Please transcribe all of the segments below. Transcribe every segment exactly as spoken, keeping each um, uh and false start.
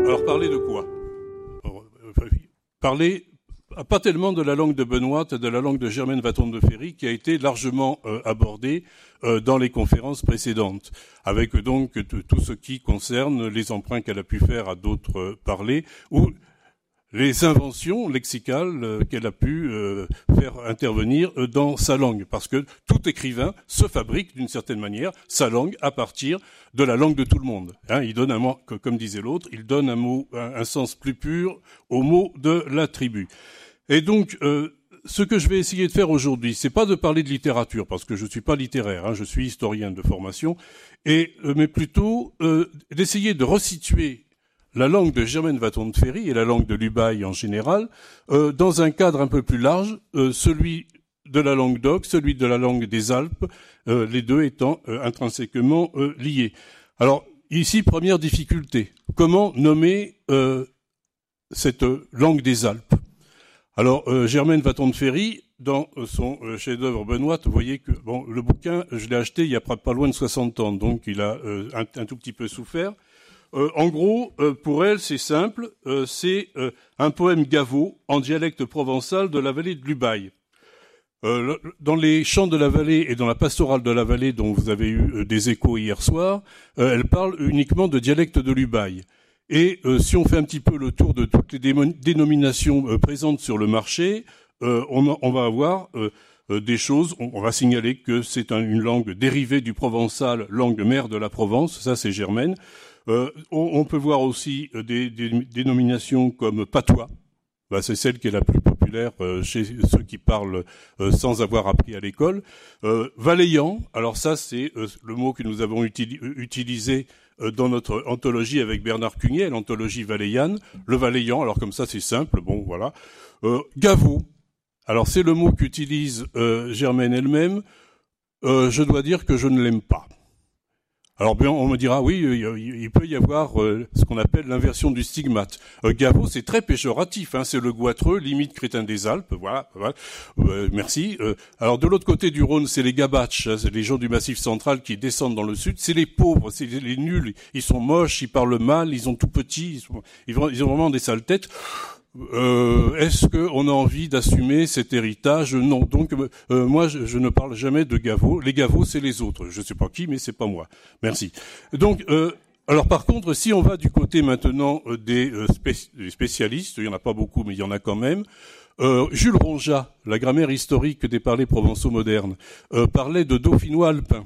Alors parler de quoi? Parler pas tellement de la langue de Benoît, de la langue de Germaine Watton de Ferry, qui a été largement euh, abordée euh, dans les conférences précédentes, avec donc tout ce qui concerne les emprunts qu'elle a pu faire à d'autres euh, parlers, ou les inventions lexicales euh, qu'elle a pu euh, faire intervenir euh, dans sa langue, parce que tout écrivain se fabrique d'une certaine manière sa langue à partir de la langue de tout le monde. Hein, il donne un mot, comme disait l'autre, il donne un mot, un, un sens plus pur au mot de la tribu. Et donc, euh, ce que je vais essayer de faire aujourd'hui, c'est pas de parler de littérature, parce que je suis pas littéraire, hein, je suis historien de formation, et euh, mais plutôt euh, d'essayer de resituer la langue de Germaine Watton de Ferry et la langue de l'Ubaye en général, euh, dans un cadre un peu plus large, euh, celui de la langue d'Oc, celui de la langue des Alpes, euh, les deux étant euh, intrinsèquement euh, liés. Alors, ici, première difficulté, comment nommer euh, cette langue des Alpes? Alors, euh, Germaine Watton de Ferry, dans son euh, chef-d'œuvre Benoît, vous voyez que bon, le bouquin, je l'ai acheté il y a pas, pas loin de soixante ans, donc il a euh, un, un tout petit peu souffert. Euh, en gros, euh, pour elle, c'est simple, euh, c'est euh, un poème Gaveau en dialecte provençal de la vallée de l'Ubaye. Euh, dans les chants de la vallée et dans la pastorale de la vallée dont vous avez eu euh, des échos hier soir, euh, elle parle uniquement de dialecte de l'Ubaye. Et euh, si on fait un petit peu le tour de toutes les démo- dénominations euh, présentes sur le marché, euh, on, on va avoir euh, euh, des choses, on, on va signaler que c'est un, une langue dérivée du provençal, langue mère de la Provence, ça c'est Germaine. Euh, on, on peut voir aussi euh, des, des dénominations comme patois, bah, c'est celle qui est la plus populaire euh, chez ceux qui parlent euh, sans avoir appris à l'école. Euh, Valéant, alors ça c'est euh, le mot que nous avons utili- utilisé euh, dans notre anthologie avec Bernard Cugnet, l'anthologie valéiane, le Valéant, alors comme ça c'est simple, bon voilà. Euh, Gaveau, alors c'est le mot qu'utilise euh, Germaine elle-même, euh, je dois dire que je ne l'aime pas. Alors bien, on me dira, oui, il peut y avoir euh, ce qu'on appelle l'inversion du stigmate. Euh, Gaveau, c'est très péjoratif, hein, c'est le goitreux, limite crétin des Alpes, voilà, voilà. Euh, merci. Euh, alors de l'autre côté du Rhône, c'est les gabaches, hein, c'est les gens du Massif central qui descendent dans le sud, c'est les pauvres, c'est les, les nuls, ils sont moches, ils parlent mal, ils sont tout petits, ils, sont, ils, ont, ils ont vraiment des sales têtes. Euh, est-ce qu'on a envie d'assumer cet héritage? Non. Donc euh, moi, je, je ne parle jamais de Gaveau. Les Gavaux, c'est les autres. Je ne sais pas qui, mais c'est pas moi. Merci. Donc, euh, alors par contre, si on va du côté maintenant euh, des, euh, spé- des spécialistes, il y en a pas beaucoup, mais il y en a quand même. Euh, Jules Ronjat, la grammaire historique des parlers provençaux modernes, euh, parlait de dauphinois alpin.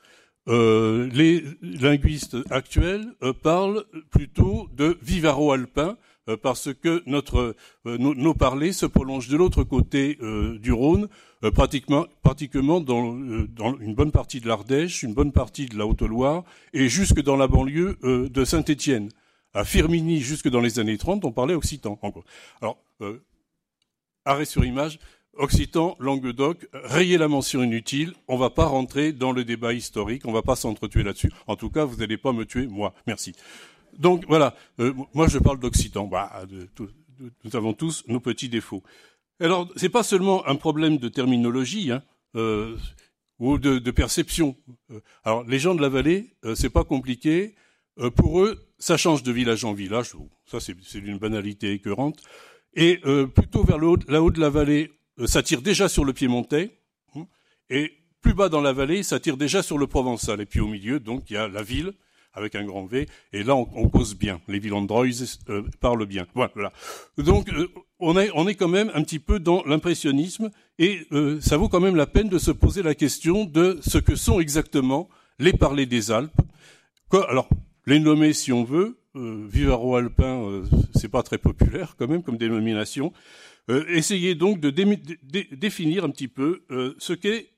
Euh, les linguistes actuels euh, parlent plutôt de vivaro-alpin, parce que notre, euh, nos, nos parlers se prolongent de l'autre côté euh, du Rhône, euh, pratiquement, pratiquement dans, euh, dans une bonne partie de l'Ardèche, une bonne partie de la Haute-Loire, et jusque dans la banlieue euh, de Saint-Étienne. À Firminy, jusque dans les années trente, on parlait occitan. Encore. Alors, euh, arrêt sur image, occitan, Languedoc, rayez la mention inutile, on va pas rentrer dans le débat historique, on va pas s'entretuer là-dessus. En tout cas, vous n'allez pas me tuer, moi. Merci. Donc voilà, euh, moi je parle d'occitan. Bah, de, de, de, nous avons tous nos petits défauts. Alors c'est pas seulement un problème de terminologie hein, euh, ou de, de perception. Alors les gens de la vallée, euh, c'est pas compliqué. Euh, pour eux, ça change de village en village. Ça c'est, c'est une banalité écœurante. Et euh, plutôt vers le haut, la haut de la vallée, euh, ça tire déjà sur le piémontais. Hein, et plus bas dans la vallée, ça tire déjà sur le provençal. Et puis au milieu, donc il y a la ville. Avec un grand V, et là on, on cause bien. Les Villandroys euh, parlent bien. Voilà. Donc euh, on est on est quand même un petit peu dans l'impressionnisme, et euh, ça vaut quand même la peine de se poser la question de ce que sont exactement les parlers des Alpes. Quoi, alors les nommer si on veut, euh, vivaro-alpin, euh, c'est pas très populaire quand même comme dénomination. Euh, essayez donc de dé- dé- définir un petit peu euh, ce qu'est,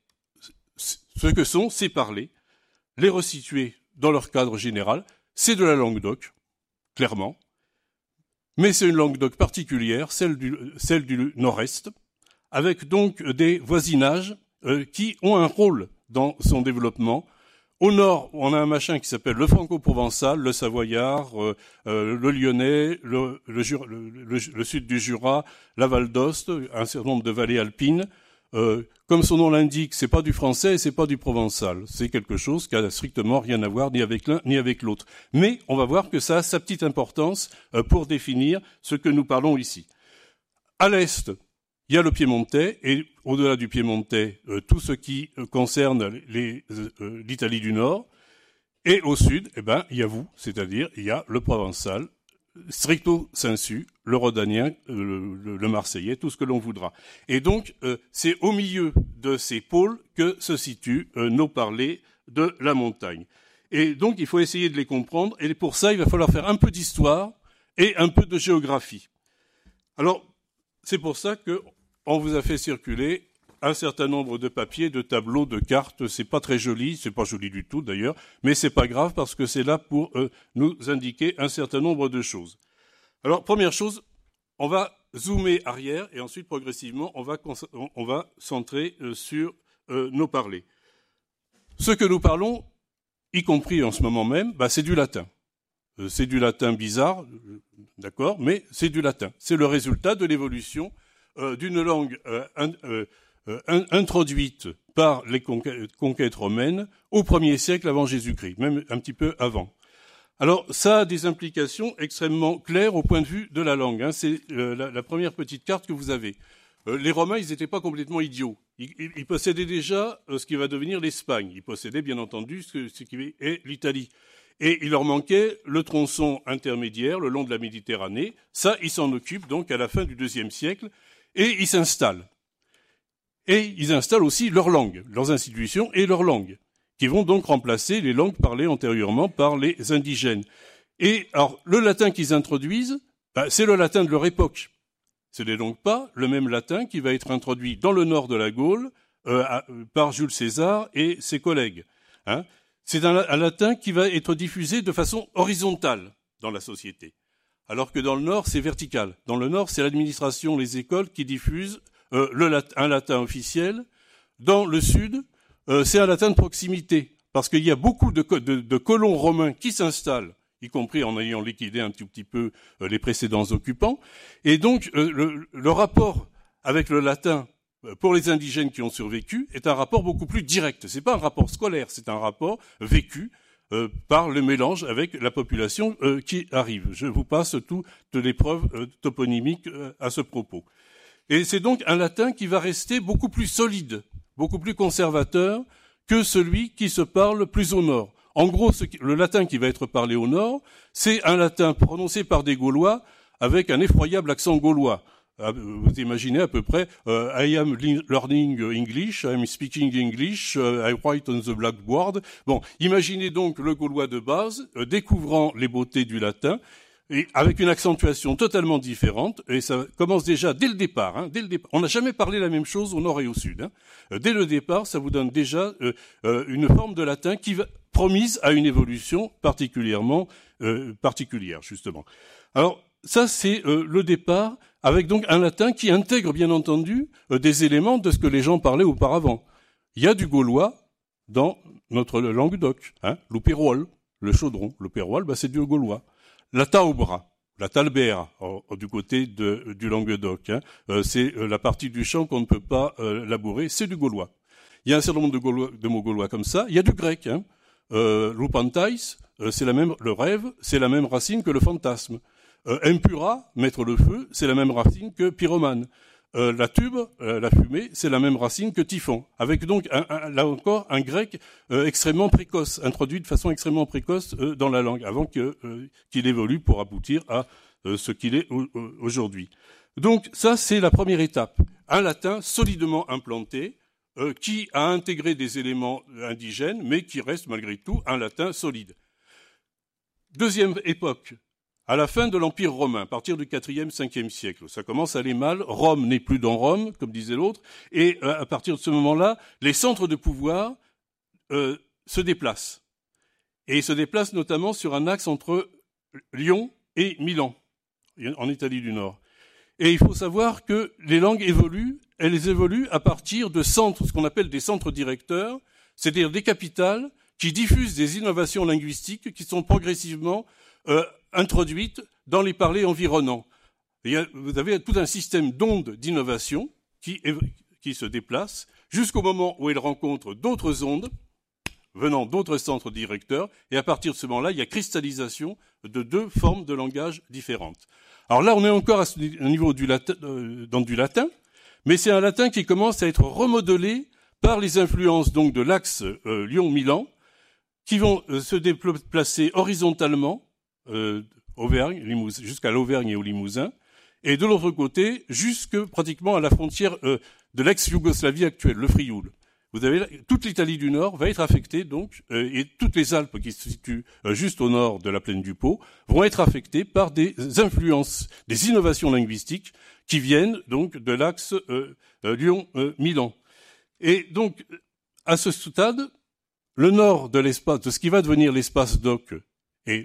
ce que sont ces parlers, les resituer dans leur cadre général. C'est de la langue d'oc, clairement, mais c'est une langue d'oc particulière, celle du, celle du nord-est, avec donc des voisinages euh, qui ont un rôle dans son développement. Au nord, on a un machin qui s'appelle le franco-provençal, le savoyard, euh, euh, le lyonnais, le, le, Jura, le, le, le sud du Jura, la Val d'Ost, un certain nombre de vallées alpines. euh, comme son nom l'indique, c'est pas du français et c'est pas du provençal. C'est quelque chose qui a strictement rien à voir ni avec l'un ni avec l'autre. Mais on va voir que ça a sa petite importance euh, pour définir ce que nous parlons ici. À l'est, il y a le piémontais, et au-delà du piémontais, euh, tout ce qui euh, concerne les, euh, l'Italie du Nord. Et au sud, eh ben, il y a vous, c'est-à-dire il y a le provençal, stricto sensu, le rhodanien, le, le, le marseillais, tout ce que l'on voudra. Et donc, euh, c'est au milieu de ces pôles que se situent euh, nos parlers de la montagne. Et donc, il faut essayer de les comprendre, et pour ça, il va falloir faire un peu d'histoire et un peu de géographie. Alors, c'est pour ça qu'on vous a fait circuler un certain nombre de papiers, de tableaux, de cartes. C'est pas très joli, c'est pas joli du tout d'ailleurs, mais c'est pas grave parce que c'est là pour euh, nous indiquer un certain nombre de choses. Alors, première chose, on va zoomer arrière et ensuite progressivement, on va, on va centrer euh, sur euh, nos parlers. Ce que nous parlons, y compris en ce moment même, bah, c'est du latin. Euh, c'est du latin bizarre, euh, d'accord, mais c'est du latin. C'est le résultat de l'évolution euh, d'une langue euh, un, euh, Euh, introduite par les conquêtes, conquêtes romaines au premier siècle avant Jésus-Christ, même un petit peu avant. Alors, ça a des implications extrêmement claires au point de vue de la langue. Hein. C'est euh, la, la première petite carte que vous avez. Euh, les Romains, ils n'étaient pas complètement idiots. Ils, ils, ils possédaient déjà euh, ce qui va devenir l'Espagne. Ils possédaient, bien entendu, ce, ce qui est l'Italie. Et il leur manquait le tronçon intermédiaire le long de la Méditerranée. Ça, ils s'en occupent donc à la fin du deuxième siècle et ils s'installent. Et ils installent aussi leur langue, leurs institutions et leurs langues, qui vont donc remplacer les langues parlées antérieurement par les indigènes. Et alors, le latin qu'ils introduisent, bah, c'est le latin de leur époque. Ce n'est donc pas le même latin qui va être introduit dans le nord de la Gaule euh, à, par Jules César et ses collègues. Hein. C'est un, un latin qui va être diffusé de façon horizontale dans la société, alors que dans le nord, c'est vertical. Dans le nord, c'est l'administration, les écoles qui diffusent Euh, le lat- un latin officiel. Dans le sud, euh, c'est un latin de proximité, parce qu'il y a beaucoup de, co- de, de colons romains qui s'installent, y compris en ayant liquidé un tout petit peu euh, les précédents occupants. Et donc, euh, le, le rapport avec le latin euh, pour les indigènes qui ont survécu est un rapport beaucoup plus direct. C'est pas un rapport scolaire, c'est un rapport vécu euh, par le mélange avec la population euh, qui arrive. Je vous passe toutes les preuves euh, toponymiques euh, à ce propos. Et c'est donc un latin qui va rester beaucoup plus solide, beaucoup plus conservateur que celui qui se parle plus au nord. En gros, ce qui, le latin qui va être parlé au nord, c'est un latin prononcé par des Gaulois avec un effroyable accent gaulois. Vous imaginez à peu près uh, I am learning English, I am speaking English, uh, I write on the blackboard. Bon, imaginez donc le Gaulois de base euh, découvrant les beautés du latin, et avec une accentuation totalement différente, et ça commence déjà dès le départ. Hein, dès le départ. On n'a jamais parlé la même chose au nord et au sud. Hein. Dès le départ, ça vous donne déjà euh, euh, une forme de latin qui va promise à une évolution particulièrement euh, particulière, justement. Alors, ça, c'est euh, le départ, avec donc un latin qui intègre, bien entendu, euh, des éléments de ce que les gens parlaient auparavant. Il y a du gaulois dans notre Languedoc, hein, l'Upéroil, le chaudron. L'Upéroil, bah, c'est du gaulois. La taubra, la talbera, oh, oh, du côté de, du Languedoc, hein, euh, c'est euh, la partie du champ qu'on ne peut pas euh, labourer, c'est du gaulois. Il y a un certain nombre de, gaulois, de mots gaulois comme ça. Il y a du grec, hein. Euh, Loupantais, euh, c'est la même, le rêve, c'est la même racine que le fantasme. Euh, impura, mettre le feu, c'est la même racine que pyromane. Euh, la tube, euh, la fumée, c'est la même racine que typhon, avec donc un, un, là encore un grec euh, extrêmement précoce, introduit de façon extrêmement précoce euh, dans la langue, avant que, euh, qu'il évolue pour aboutir à euh, ce qu'il est au, au, aujourd'hui. Donc ça, c'est la première étape. Un latin solidement implanté, euh, qui a intégré des éléments indigènes, mais qui reste malgré tout un latin solide. Deuxième époque. À la fin de l'Empire romain, à partir du quatrième, cinquième siècle, ça commence à aller mal. Rome n'est plus dans Rome, comme disait l'autre, et euh, à partir de ce moment-là, les centres de pouvoir euh, se déplacent. Et ils se déplacent notamment sur un axe entre Lyon et Milan, en Italie du Nord. Et il faut savoir que les langues évoluent, elles évoluent à partir de centres, ce qu'on appelle des centres directeurs, c'est-à-dire des capitales qui diffusent des innovations linguistiques qui sont progressivement euh, introduites dans les parlers environnants. Il y a, vous avez tout un système d'ondes d'innovation qui, qui se déplace jusqu'au moment où elle rencontre d'autres ondes venant d'autres centres directeurs, et à partir de ce moment-là, il y a cristallisation de deux formes de langage différentes. Alors là, on est encore à ce niveau du latin, euh, dans du latin, mais c'est un latin qui commence à être remodelé par les influences donc de l'axe euh, Lyon-Milan, qui vont euh, se déplacer horizontalement euh, Auvergne, Limousin, jusqu'à l'Auvergne et au Limousin, et de l'autre côté, jusque pratiquement à la frontière euh, de l'ex-Yougoslavie actuelle, le Frioul. Vous avez toute l'Italie du Nord va être affectée donc, euh, et toutes les Alpes qui se situent euh, juste au nord de la plaine du Pô vont être affectées par des influences, des innovations linguistiques qui viennent donc de l'axe euh, euh, Lyon-Milan. Et donc, à ce stade, le nord de l'espace, de ce qui va devenir l'espace d'Oc, est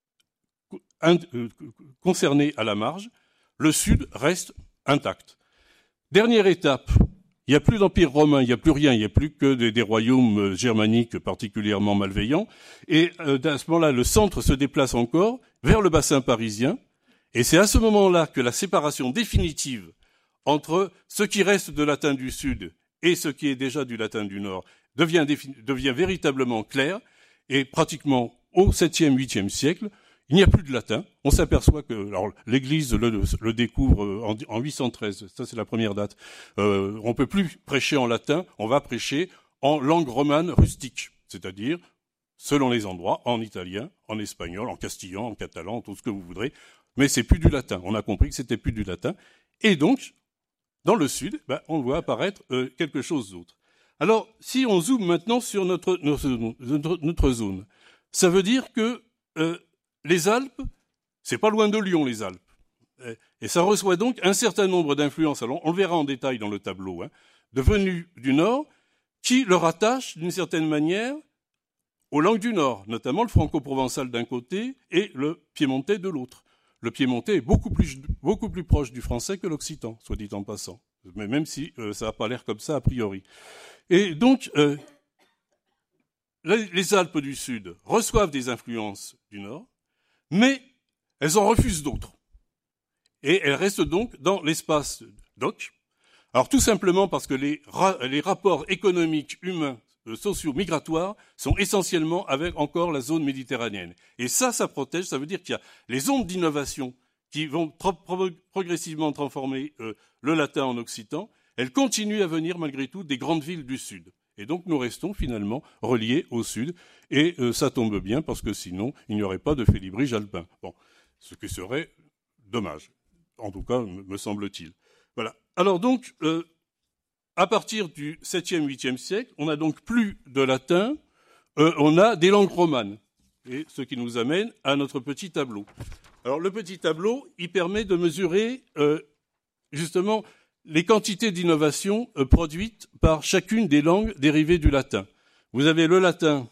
concerné à la marge. Le sud reste intact. Dernière étape. Il n'y a plus d'empire romain, il n'y a plus rien, il n'y a plus que des, des royaumes germaniques particulièrement malveillants. Et euh, à ce moment-là, le centre se déplace encore vers le bassin parisien. Et c'est à ce moment-là que la séparation définitive entre ce qui reste de latin du Sud et ce qui est déjà du latin du Nord devient, devient véritablement claire. Et pratiquement au septième, huitième siècle, il n'y a plus de latin. On s'aperçoit que alors, l'Église le, le découvre en, en huit cent treize. Ça, c'est la première date. Euh, on ne peut plus prêcher en latin. On va prêcher en langue romane rustique, c'est-à-dire, selon les endroits, en italien, en espagnol, en castillan, en catalan, tout ce que vous voudrez. Mais c'est plus du latin. On a compris que c'était plus du latin. Et donc, dans le Sud, ben, on voit apparaître euh, quelque chose d'autre. Alors, si on zoome maintenant sur notre, notre, notre, notre zone, ça veut dire que euh, les Alpes, c'est pas loin de Lyon, les Alpes. Et ça reçoit donc un certain nombre d'influences, alors on le verra en détail dans le tableau, hein, devenues du Nord, qui le rattachent d'une certaine manière aux langues du Nord, notamment le franco-provençal d'un côté et le piémontais de l'autre. Le piémontais est beaucoup plus, beaucoup plus proche du français que l'occitan, soit dit en passant, mais même si euh, ça n'a pas l'air comme ça a priori. Et donc, euh, les Alpes du Sud reçoivent des influences du Nord, mais elles en refusent d'autres. Et elles restent donc dans l'espace d'Oc. Alors tout simplement parce que les, ra- les rapports économiques, humains, euh, sociaux, migratoires sont essentiellement avec encore la zone méditerranéenne. Et ça, ça protège, ça veut dire qu'il y a les ondes d'innovation qui vont pro- pro- progressivement transformer euh, le latin en occitan. Elles continuent à venir malgré tout des grandes villes du Sud. Et donc nous restons finalement reliés au Sud. Et euh, ça tombe bien parce que sinon, il n'y aurait pas de félibrige alpin. Bon, ce qui serait dommage, en tout cas, me semble-t-il. Voilà. Alors donc, euh, à partir du septième, huitième siècle, on n'a donc plus de latin, euh, on a des langues romanes. Et ce qui nous amène à notre petit tableau. Alors le petit tableau, il permet de mesurer euh, justement les quantités d'innovation euh, produites par chacune des langues dérivées du latin. Vous avez le latin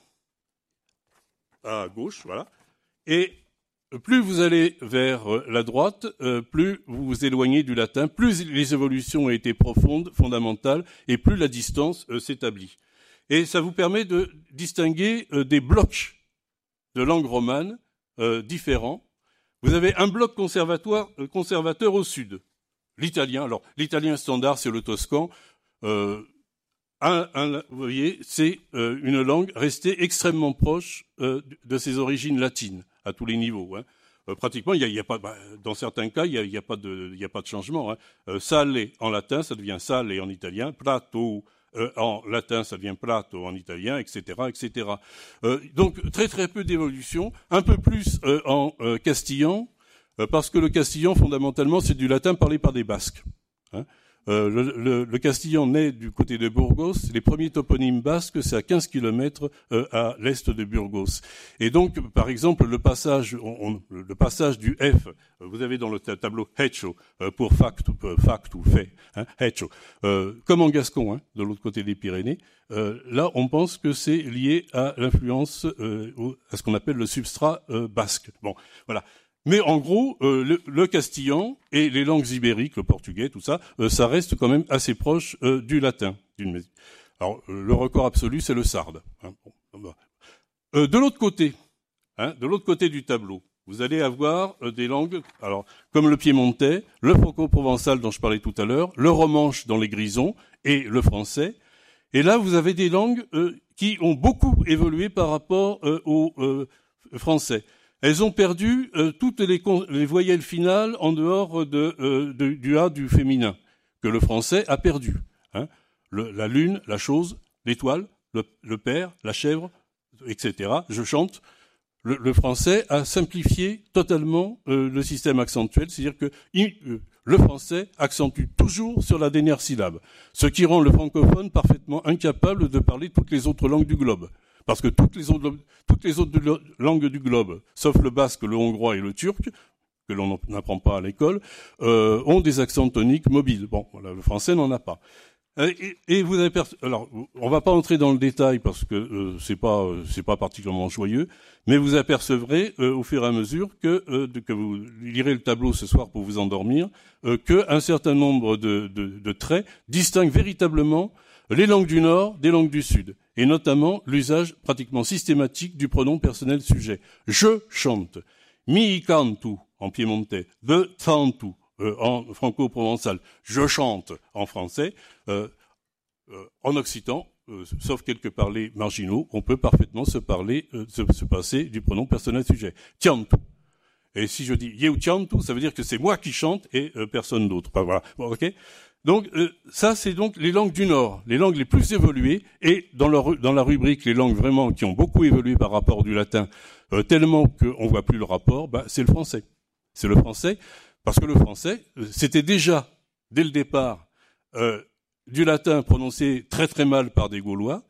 à gauche, voilà, et plus vous allez vers la droite, euh, plus vous vous éloignez du latin, plus les évolutions ont été profondes, fondamentales, et plus la distance euh, s'établit. Et ça vous permet de distinguer euh, des blocs de langue romane euh, différents. Vous avez un bloc conservatoire, euh, conservateur au sud, l'italien. Alors, l'italien standard, c'est le toscan. Euh, un, un, vous voyez, c'est euh, une langue restée extrêmement proche euh, de ses origines latines, à tous les niveaux. Hein. Euh, pratiquement, il y a, il y a pas, bah, dans certains cas, il n'y a, il y a, pas de, il y a pas de changement. Hein. Euh, sale en latin, ça devient sale en italien. Prato euh, en latin, ça devient prato en italien, et cetera, et cetera. Euh, donc, très très peu d'évolution. Un peu plus euh, en euh, castillan, euh, parce que le castillan, fondamentalement, c'est du latin parlé par des Basques. Hein. Euh, le, le, le castillan naît du côté de Burgos. Les premiers toponymes basques, c'est à quinze kilomètres euh, à l'est de Burgos. Et donc, par exemple, le passage, on, on, le passage du F, vous avez dans le tableau hecho euh, pour fact, euh, fact ou fait, hein, hecho, euh, comme en gascon, hein, de l'autre côté des Pyrénées. Euh, là, on pense que c'est lié à l'influence, euh, à ce qu'on appelle le substrat euh, basque. Bon, voilà. Mais en gros, euh, le, le castillan et les langues ibériques, le portugais, tout ça, euh, ça reste quand même assez proche euh, du latin. D'une... Alors, euh, le record absolu, c'est le sarde. Hein. Bon, euh, de l'autre côté, hein, de l'autre côté du tableau, vous allez avoir euh, des langues, alors comme le piémontais, le franco-provençal dont je parlais tout à l'heure, le romanche dans les grisons et le français. Et là, vous avez des langues euh, qui ont beaucoup évolué par rapport euh, au euh, français. Elles ont perdu euh, toutes les, les voyelles finales en dehors de, euh, de, du A du féminin, que le français a perdu. Hein. Le, la lune, la chose, l'étoile, le, le père, la chèvre, et cetera. Je chante. Le, le français a simplifié totalement euh, le système accentuel, c'est-à-dire que il, euh, le français accentue toujours sur la dernière syllabe, ce qui rend le francophone parfaitement incapable de parler toutes les autres langues du globe. Parce que toutes les autres, toutes les autres langues du globe, sauf le basque, le hongrois et le turc, que l'on n'apprend pas à l'école, euh, ont des accents toniques mobiles. Bon, voilà, le français n'en a pas. Et, et vous avez perçu, alors, on va pas entrer dans le détail parce que euh, c'est pas, euh, c'est pas particulièrement joyeux, mais vous apercevrez euh, au fur et à mesure que, euh, de, que vous lirez le tableau ce soir pour vous endormir, euh, que un certain nombre de, de, de traits distinguent véritablement les langues du Nord des langues du Sud, et notamment l'usage pratiquement systématique du pronom personnel sujet. Je chante, mi cantu en piémontais, de tantu euh, en franco-provençal, je chante en français, euh, euh, en occitan, euh, sauf quelques parlers marginaux, on peut parfaitement se parler, euh, se, se passer du pronom personnel sujet. Tiantu. Et si je dis yeu tiantu, ça veut dire que c'est moi qui chante et euh, personne d'autre. Enfin, voilà. Bon, ok. Donc euh, ça, c'est donc les langues du Nord, les langues les plus évoluées, et dans, leur, dans la rubrique les langues vraiment qui ont beaucoup évolué par rapport du latin, euh, tellement qu'on voit plus le rapport, bah, c'est le français. C'est le français, parce que le français, c'était déjà, dès le départ, euh, du latin prononcé très très mal par des Gaulois.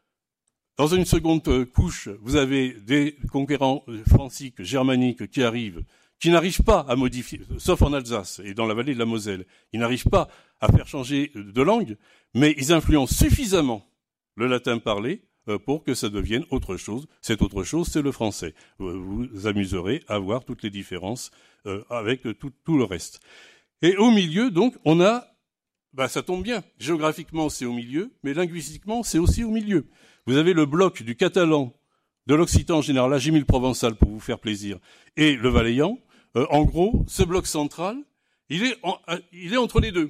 Dans une seconde couche, vous avez des conquérants franciques, germaniques qui arrivent, qui n'arrivent pas à modifier, sauf en Alsace et dans la vallée de la Moselle, ils n'arrivent pas à faire changer de langue, mais ils influencent suffisamment le latin parlé pour que ça devienne autre chose. Cette autre chose, c'est le français. Vous vous amuserez à voir toutes les différences avec tout, tout le reste. Et au milieu, donc, on a, bah, ça tombe bien, géographiquement c'est au milieu, mais linguistiquement c'est aussi au milieu. Vous avez le bloc du catalan, de l'occitan en général, là j'ai mis le provençal pour vous faire plaisir, et le valéan. Euh, en gros, ce bloc central, il est, en, il est entre les deux.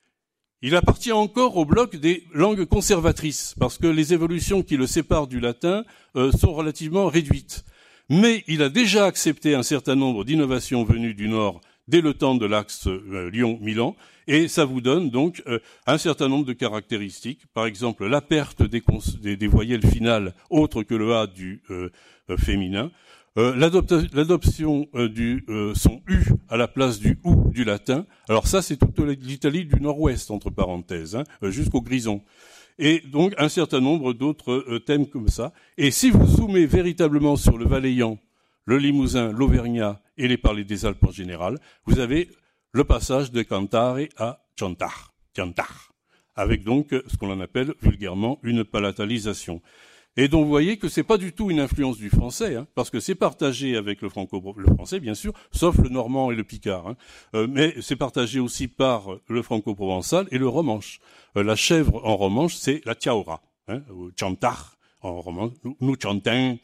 Il appartient encore au bloc des langues conservatrices, parce que les évolutions qui le séparent du latin euh, sont relativement réduites. Mais il a déjà accepté un certain nombre d'innovations venues du Nord dès le temps de l'axe euh, Lyon-Milan, et ça vous donne donc euh, un certain nombre de caractéristiques. Par exemple, la perte des, des, des voyelles finales autres que le A du euh, euh, féminin, euh, l'adoption, l'adoption euh, du euh, son U à la place du OU du latin. Alors ça, c'est toute l'Italie du Nord-Ouest, entre parenthèses, hein, jusqu'au Grison. Et donc un certain nombre d'autres euh, thèmes comme ça. Et si vous zoomez véritablement sur le Valéan, le Limousin, l'Auvergnat et les parlers des Alpes en général, vous avez le passage de cantare à chantar, chantar, avec donc ce qu'on appelle vulgairement une palatalisation. Et donc vous voyez que c'est pas du tout une influence du français, hein, parce que c'est partagé avec le franco, le français bien sûr, sauf le normand et le picard, hein, euh, mais c'est partagé aussi par le franco-provençal et le romanche. Euh, la chèvre en romanche, c'est la tiaura, hein, ou chantar en romanche, nous, nous chantons.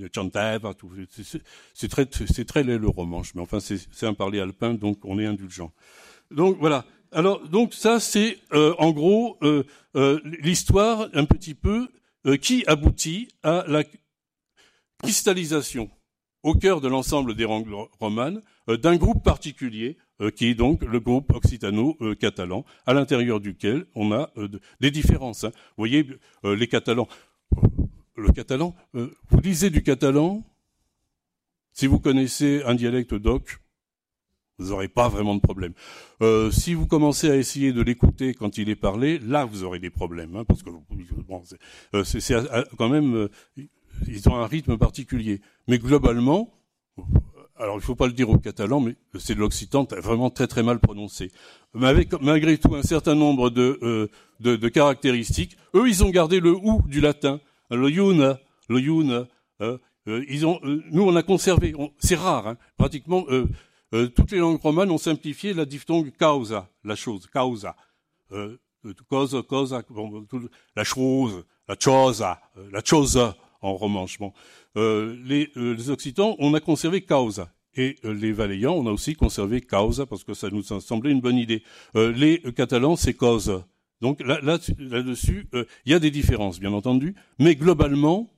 C'est très, c'est très laid le romanche, mais enfin c'est, c'est un parler alpin, donc on est indulgent. Donc voilà. Alors donc ça c'est euh, en gros euh, euh, l'histoire un petit peu euh, qui aboutit à la cristallisation au cœur de l'ensemble des langues romanes euh, d'un groupe particulier euh, qui est donc le groupe occitano-catalan, à l'intérieur duquel on a euh, des différences. Hein. Vous voyez euh, les Catalans. Le catalan, euh, vous lisez du catalan, si vous connaissez un dialecte d'oc, vous n'aurez pas vraiment de problème. Euh, si vous commencez à essayer de l'écouter quand il est parlé, là vous aurez des problèmes, hein, parce que bon, c'est, euh, c'est, c'est quand même, euh, ils ont un rythme particulier. Mais globalement, alors il ne faut pas le dire au catalan, mais c'est de l'occitan vraiment très très mal prononcé. Mais avec malgré tout un certain nombre de, euh, de, de caractéristiques, eux ils ont gardé le ou du latin. Le yuna, le yuna, euh, euh, ils ont, euh, nous on a conservé, on, c'est rare, hein, pratiquement euh, euh, toutes les langues romanes ont simplifié la diphtongue causa, la chose, causa, euh, cosa, cosa, bon, tout, la chose, la chosa, euh, la chosa en romanche. Bon. Euh, les, euh, les Occitans, on a conservé causa. et euh, les Valéians, on a aussi conservé causa, parce que ça nous semblait une bonne idée. Euh, les euh, Catalans, c'est cosa. Donc là, là, là-dessus, il euh, y a des différences, bien entendu, mais globalement,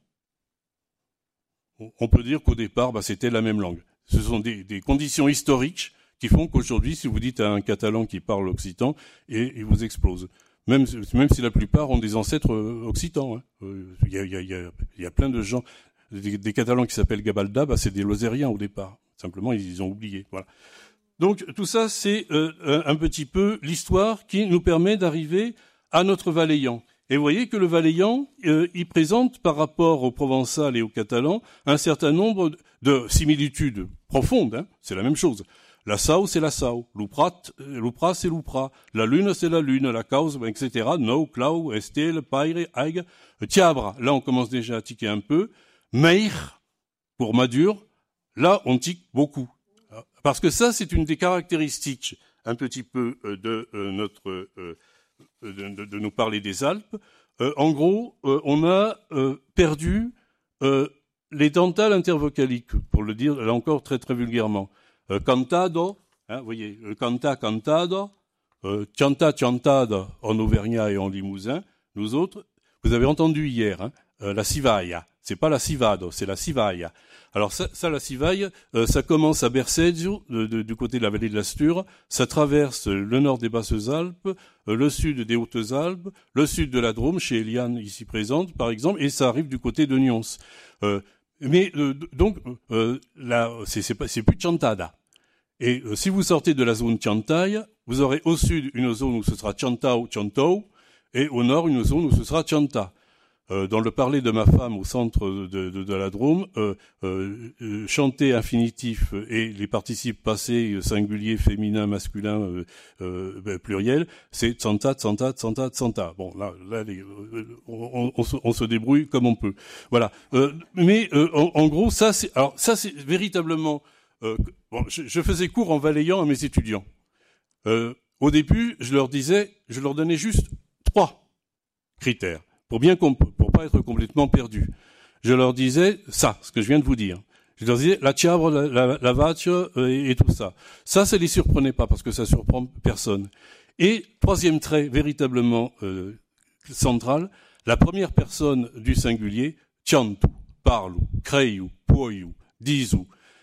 on peut dire qu'au départ, bah, c'était la même langue. Ce sont des, des conditions historiques qui font qu'aujourd'hui, si vous dites à un Catalan qui parle occitan, et il vous explose. Même, même si la plupart ont des ancêtres occitans. Hein. Il y a, il y a, il y a, il y a plein de gens, des, des Catalans qui s'appellent Gabalda, bah, c'est des Lozériens au départ. Simplement, ils ont oublié. Voilà. Donc tout ça, c'est euh, un petit peu l'histoire qui nous permet d'arriver à notre Valéian. Et vous voyez que le Valéian, euh, il présente par rapport au provençal et au catalan un certain nombre de similitudes profondes. Hein, c'est la même chose. La sau, c'est la sau. L'uprat, l'upra, c'est l'upra. La lune, c'est la lune. La cause, et cetera. No, clau, estel, paire, aig. Tiabra, là, on commence déjà à tiquer un peu. Meir, pour madure, là, on tique beaucoup. Parce que ça, c'est une des caractéristiques un petit peu de euh, notre... Euh, de, de, de nous parler des Alpes. Euh, en gros, euh, on a euh, perdu euh, les dentales intervocaliques, pour le dire là encore très très vulgairement. Euh, cantado, hein, vous voyez, le canta, cantado, euh, chanta, chantada en Auvergnat et en Limousin. Nous autres, vous avez entendu hier, hein, euh, la civaia. C'est pas la civado, c'est la civaia. Alors ça, ça la civaille, euh, ça commence à Bercezio, de, de, du côté de la vallée de l'Astur, ça traverse le nord des Basses-Alpes, euh, le sud des Hautes-Alpes, le sud de la Drôme, chez Eliane ici présente par exemple, et ça arrive du côté de Nyons. Euh, mais euh, donc, euh, là, c'est, c'est, pas, c'est plus chantada. Et euh, si vous sortez de la zone Chantaille, vous aurez au sud une zone où ce sera Chantao, Chantou, et au nord une zone où ce sera Chanta. Euh, dans le parler de ma femme au centre de, de, de la Drôme, euh, euh, euh, chanter infinitif et les participes passés, singuliers, féminins, masculins, euh, euh, ben, pluriels, c'est tsanta, tsanta, tsanta, tsanta. Bon, là, là les, on, on, se, on se débrouille comme on peut. Voilà. Euh, mais euh, en, en gros, ça, c'est, alors ça, c'est véritablement. Euh, bon, je, je faisais cours en Valéian à mes étudiants. Euh, au début, je leur disais, je leur donnais juste trois critères. Pour bien comp- pour pas être complètement perdu. Je leur disais ça, ce que je viens de vous dire. Je leur disais la chiabre, la, la, la vache euh, et, et tout ça. Ça, ça les surprenait pas parce que ça surprend personne. Et troisième trait véritablement euh, central, la première personne du singulier, chantu, parlu, creiu, puoiu, disu.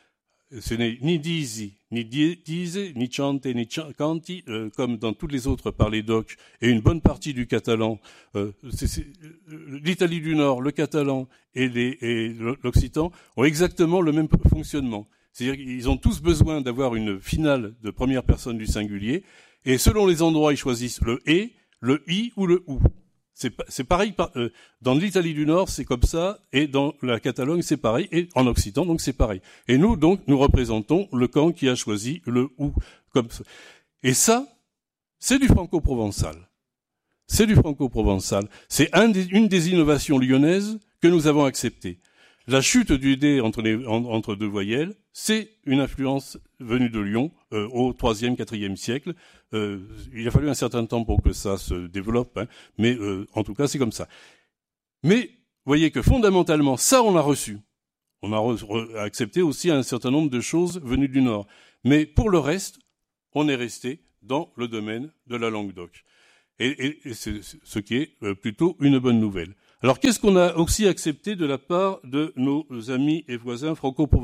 Ce n'est ni disi, ni dise, ni chante, ni canti, euh, comme dans toutes les autres parlers d'oc, et une bonne partie du catalan. Euh, c'est, c'est, l'Italie du Nord, le catalan et, les, et l'occitan ont exactement le même fonctionnement. C'est-à-dire qu'ils ont tous besoin d'avoir une finale de première personne du singulier, et selon les endroits, ils choisissent le « et », le « i » ou le « ou ». C'est, c'est pareil, euh, dans l'Italie du Nord, c'est comme ça, et dans la Catalogne, c'est pareil, et en Occitan, donc c'est pareil. Et nous, donc, nous représentons le camp qui a choisi le ou, comme ça. Et ça, c'est du franco-provençal. C'est du franco-provençal. C'est un des, une des innovations lyonnaises que nous avons acceptées. La chute du dé entre, les, en, entre deux voyelles, c'est une influence venue de Lyon euh, au troisième, quatrième siècle. Euh, il a fallu un certain temps pour que ça se développe, hein, mais euh, en tout cas, c'est comme ça. Mais vous voyez que fondamentalement, ça, on l'a reçu. On a re- re- accepté aussi un certain nombre de choses venues du Nord. Mais pour le reste, on est resté dans le domaine de la langue d'oc. Et, et, et c'est ce qui est euh, plutôt une bonne nouvelle. Alors, qu'est-ce qu'on a aussi accepté de la part de nos amis et voisins franco-provençaux ?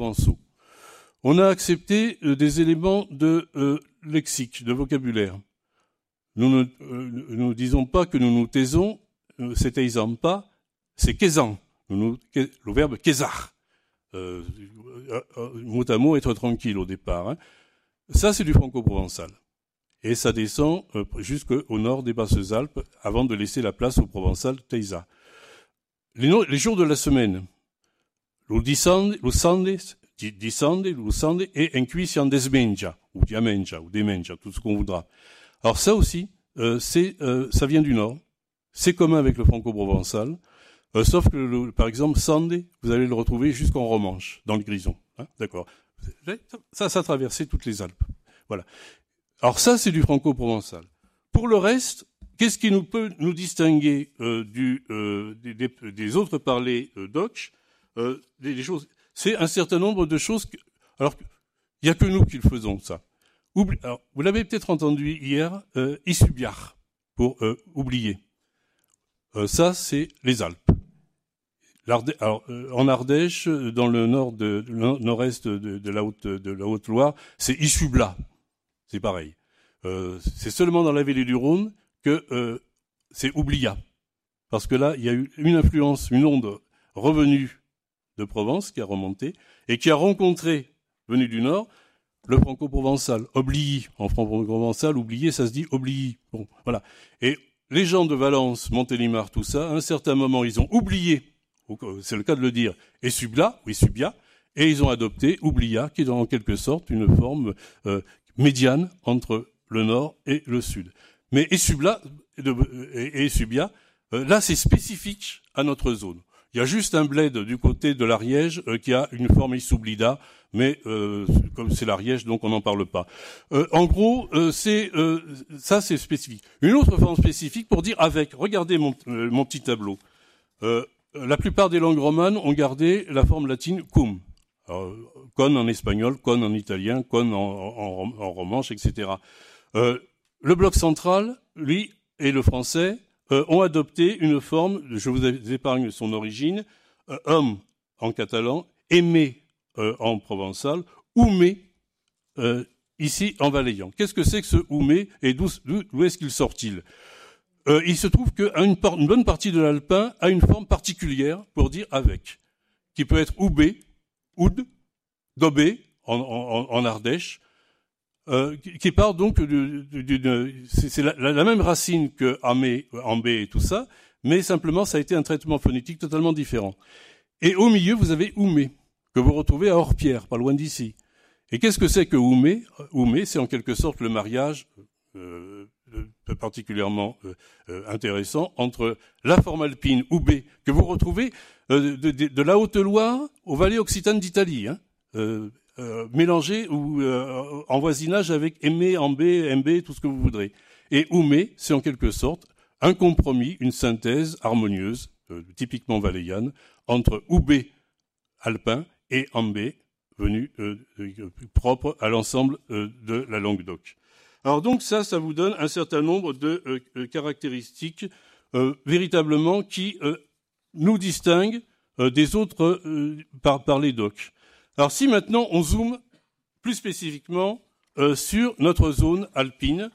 On a accepté euh, des éléments de euh, lexique, de vocabulaire. Nous ne euh, nous disons pas que nous nous taisons, euh, c'est taisant pas, c'est qu'aisant. Nous, nous, le verbe qu'aisar. Euh, euh, mot à mot, être tranquille au départ. Hein. Ça, c'est du franco-provençal. Et ça descend euh, jusqu'au nord des Basses-Alpes avant de laisser la place au provençal teisa. Les, no- les jours de la semaine, lo disande, lo sande, disande, lo sande, et en cuit en desmenja, ou diamenja, ou demenja, tout ce qu'on voudra. Alors ça aussi, euh, c'est, euh, ça vient du Nord. C'est commun avec le franco-provençal, euh, sauf que, le, par exemple, sande, vous allez le retrouver jusqu'en Romanche, dans le Grison. Hein, d'accord. Ça, ça a traversé toutes les Alpes. Voilà. Alors ça, c'est du franco-provençal. Pour le reste, qu'est-ce qui nous peut nous distinguer euh, du, euh, des, des, des autres parlers euh, d'oc euh, des, des choses, c'est un certain nombre de choses. Que, alors, Il n'y a que nous qui le faisons, ça. Oubli- Alors, vous l'avez peut-être entendu hier, euh, Isubiar, pour euh, oublier. Euh, ça, c'est les Alpes. L'Ardè- Alors, euh, en Ardèche, dans le nord de, le nord-est de, de la Haute, de la Haute-Loire, c'est Isubla. C'est pareil. Euh, c'est seulement dans la vallée du Rhône que euh, c'est Oublia. Parce que là, il y a eu une influence, une onde revenue de Provence qui a remonté et qui a rencontré, venu du nord, le franco-provençal. Obliy, en franco-provençal, oublier, ça se dit obliy. Bon, voilà. Et les gens de Valence, Montélimar, tout ça, à un certain moment, ils ont oublié, c'est le cas de le dire, et Subla, oui, Subia, et ils ont adopté Oublia, qui est en quelque sorte une forme euh, médiane entre le nord et le sud. Mais Esubla et Subia, euh, là, c'est spécifique à notre zone. Il y a juste un bled du côté de l'Ariège euh, qui a une forme Isoublida, mais euh, comme c'est l'Ariège, donc on n'en parle pas. Euh, en gros, euh, c'est euh, ça, c'est spécifique. Une autre forme spécifique pour dire avec. Regardez mon, euh, mon petit tableau. Euh, la plupart des langues romanes ont gardé la forme latine cum. Alors, con en espagnol, con en italien, con en, en, en romanche, et cetera. Euh, le bloc central, lui, et le français euh, ont adopté une forme, je vous épargne son origine, euh, homme en catalan, aimé euh, en provençal, oumé euh, ici en valaisan. Qu'est-ce que c'est que ce oumé et d'où, d'où est-ce qu'il sort-il? euh, Il se trouve qu'une une bonne partie de l'alpin a une forme particulière pour dire avec, qui peut être oubé, oud, dobé en, en, en Ardèche, euh, qui, qui part donc d'une, d'une, c'est, c'est la, la même racine que amé, ambé et tout ça, mais simplement ça a été un traitement phonétique totalement différent. Et au milieu, vous avez oumé, que vous retrouvez à Orpierre, pas loin d'ici. Et qu'est-ce que c'est que oumé? Oumé, c'est en quelque sorte le mariage euh, particulièrement euh, intéressant entre la forme alpine oubé, que vous retrouvez euh, de, de, de la Haute-Loire aux vallées occitanes d'Italie, hein, euh, euh, mélangé ou euh, en voisinage avec aimé, ambé, mbé, tout ce que vous voudrez. Et oumé, c'est en quelque sorte un compromis, une synthèse harmonieuse, euh, typiquement valaisanne, entre oubé alpin et ambé, venu euh, euh, propre à l'ensemble euh, de la Languedoc. Alors donc ça, ça vous donne un certain nombre de euh, caractéristiques euh, véritablement qui euh, nous distinguent euh, des autres euh, par, par les docs. Alors si maintenant on zoome plus spécifiquement euh, sur notre zone alpine,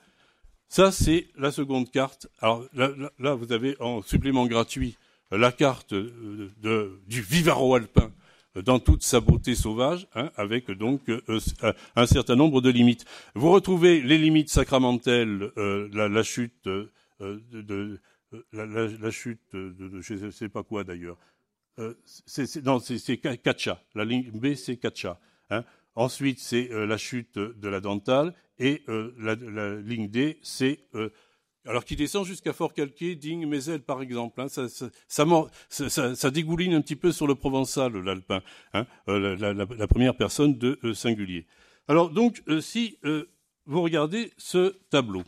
ça c'est la seconde carte. Alors là, là, là vous avez en supplément gratuit la carte de, de, du Vivaro alpin dans toute sa beauté sauvage, hein, avec donc euh, un certain nombre de limites. Vous retrouvez les limites sacramentelles, euh, la, la chute euh, de, de la, la, la chute de, de je ne sais pas quoi d'ailleurs. Euh, c'est, c'est, non, c'est, c'est Kacha. La ligne B, c'est Kacha. Hein. Ensuite, c'est euh, la chute de la dentale et euh, la, la ligne D, c'est euh, alors qui descend jusqu'à Fort-Calquier, Digne, Mézel, par exemple. Hein, ça, ça, ça, ça, ça, ça dégouline un petit peu sur le provençal, l'alpin, hein, euh, la, la, la première personne de euh, singulier. Alors donc, euh, si euh, vous regardez ce tableau,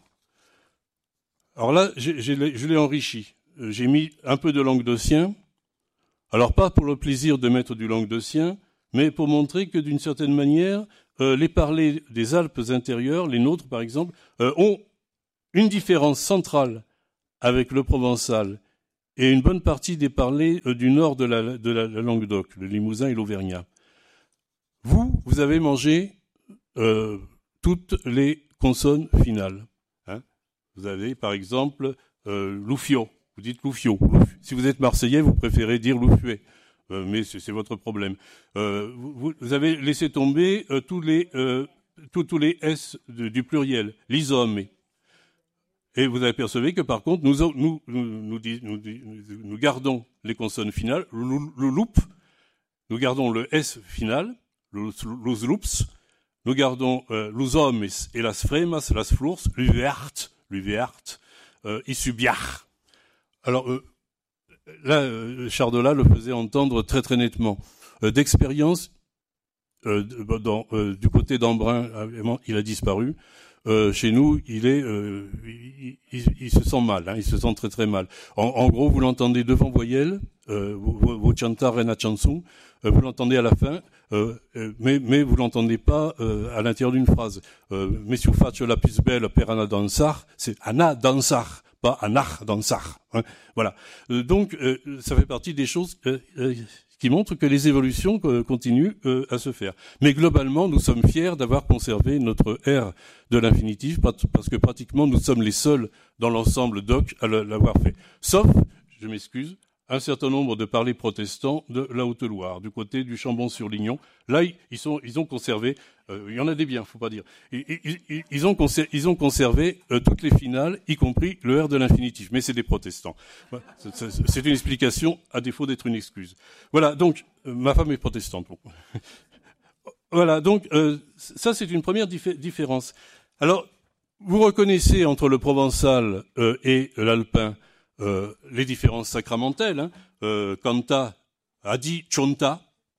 alors là, j'ai, j'ai, je l'ai enrichi. J'ai mis un peu de languedocien. Alors pas pour le plaisir de mettre du languedocien, mais pour montrer que d'une certaine manière, euh, les parlers des Alpes intérieures, les nôtres par exemple, euh, ont une différence centrale avec le provençal et une bonne partie des parlers euh, du nord de la, de la, la Languedoc, le Limousin et l'Auvergnat. Vous, vous avez mangé euh, toutes les consonnes finales. Hein. Vous avez par exemple euh, Loufio, vous dites Loufio. Si vous êtes Marseillais, vous préférez dire Loufuet, euh, mais c'est, c'est votre problème. Euh, vous, vous avez laissé tomber euh, tous les euh, tous, tous les S de, du pluriel, l'isome. Et vous apercevez que par contre, nous, nous, nous, nous, nous, nous gardons les consonnes finales, le, le loup, nous gardons le S final, le, los loups, nous gardons euh, los hommes et las fremas, las flurs, l'uveart, l'uveart, euh, isubiar. Alors euh, là, euh, Chardola le faisait entendre très très nettement. Euh, d'expérience, euh, dans, euh, du côté d'Embrun, il a disparu. euh, chez nous, il est, euh, il, il, il se sent mal, hein, il se sent très très mal. En, en gros, vous l'entendez devant voyelle, euh, vous, vous chantez una chanson, euh, vous l'entendez à la fin, euh, euh, mais mais vous l'entendez pas euh, à l'intérieur d'une phrase. Euh, mais si vous faites la plus belle per ana dansar, c'est ana dansar, pas anar dansar. Hein, voilà. Euh, donc, euh, ça fait partie des choses euh, euh, qui montrent que les évolutions euh, continuent euh, à se faire. Mais globalement, nous sommes fiers d'avoir conservé notre R de l'infinitif, parce que pratiquement nous sommes les seuls dans l'ensemble doc à l'avoir fait. Sauf, je m'excuse, un certain nombre de parlers protestants de la Haute-Loire, du côté du Chambon-sur-Lignon. Là, ils, sont, ils ont conservé, euh, il y en a des biens, faut pas dire, ils, ils, ils ont conservé, ils ont conservé euh, toutes les finales, y compris le R de l'infinitif. Mais c'est des protestants. C'est une explication, à défaut d'être une excuse. Voilà, donc, euh, ma femme est protestante. Bon. Voilà, donc, euh, ça c'est une première dif- différence. Alors, vous reconnaissez entre le provençal euh, et l'alpin Euh, les différences sacramentelles, hein, euh, canta, adi, chonta.